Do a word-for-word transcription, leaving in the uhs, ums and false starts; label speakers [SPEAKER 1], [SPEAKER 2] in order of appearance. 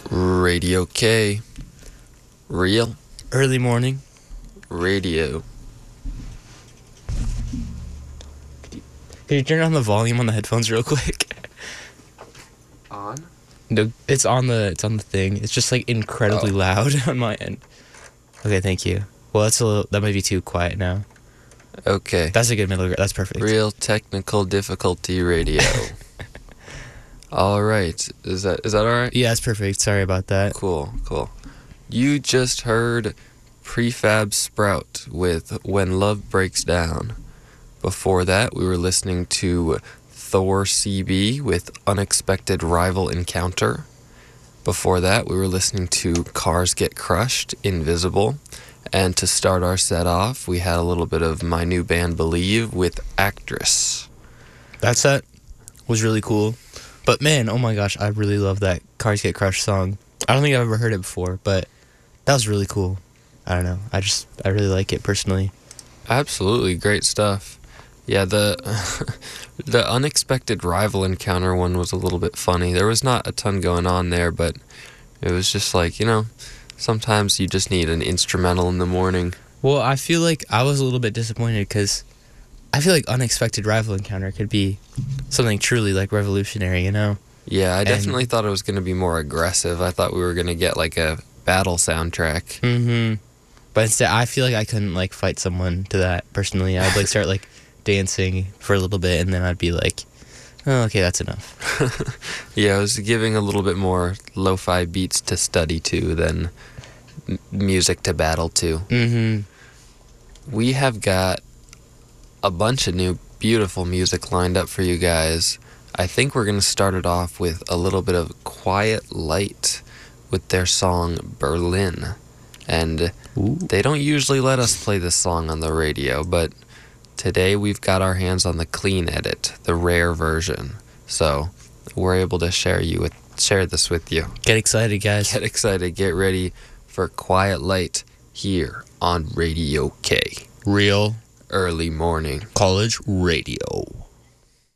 [SPEAKER 1] Radio K. Real
[SPEAKER 2] Early morning.
[SPEAKER 1] radio.
[SPEAKER 2] Can you turn on the volume on the headphones real quick?
[SPEAKER 1] On?
[SPEAKER 2] No, it's on the it's on the thing. It's just like incredibly
[SPEAKER 1] Oh.
[SPEAKER 2] loud on my end. Okay, thank you. Well, that's a little. That might be too quiet now.
[SPEAKER 1] Okay.
[SPEAKER 2] That's a good middle. That's perfect.
[SPEAKER 1] Real technical difficulty radio. All right. Is that is that all right?
[SPEAKER 2] Yeah, that's perfect. Sorry about that.
[SPEAKER 1] Cool, cool. You just heard Prefab Sprout with When Love Breaks Down. Before that, we were listening to Thor C B with Unexpected Rival Encounter. Before that, we were listening to Cars Get Crushed, Invisible. And to start our set off, we had a little bit of my new band Believe with Actress.
[SPEAKER 2] That set was really cool. But man, oh my gosh, I really love that Cars Get Crushed song. I don't think I've ever heard it before, but that was really cool. I don't know. I just, I really like it personally.
[SPEAKER 1] Absolutely, great stuff. Yeah, the the Unexpected Rival Encounter one was a little bit funny. There was not a ton going on there, but it was just like, you know, sometimes you just need an instrumental in the morning.
[SPEAKER 2] Well, I feel like I was a little bit disappointed because I feel like Unexpected Rival Encounter could be something truly like revolutionary, you know?
[SPEAKER 1] Yeah, I
[SPEAKER 2] And-
[SPEAKER 1] definitely thought it was going to be more aggressive. I thought we were going to get like a battle soundtrack.
[SPEAKER 2] Mm-hmm. But instead, I feel like I couldn't like fight someone to that personally. I'd like start like dancing for a little bit, and then I'd be like, "Oh, okay, that's enough."
[SPEAKER 1] Yeah, it was giving a little bit more lo-fi beats to study to than m- music to battle to.
[SPEAKER 2] Mm-hmm.
[SPEAKER 1] We have got a bunch of new beautiful music lined up for you guys. I think we're going to start it off with a little bit of Quiet Light with their song Berlin. And
[SPEAKER 2] Ooh.
[SPEAKER 1] they don't usually let us play this song on the radio, but today we've got our hands on the clean edit, the rare version. So we're able to share you with share this with you.
[SPEAKER 2] Get excited, guys.
[SPEAKER 1] Get excited, get ready for Quiet Light here on Radio K.
[SPEAKER 2] Real
[SPEAKER 1] Early morning.
[SPEAKER 2] college radio.